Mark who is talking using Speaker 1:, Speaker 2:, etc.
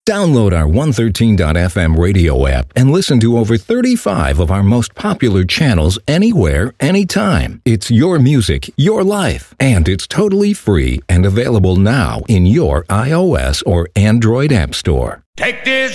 Speaker 1: Download our 113.fm radio app and listen to over 35 of our most popular channels anywhere, anytime. It's your music, your life, and it's totally free and available now in your iOS or Android app store.
Speaker 2: Take this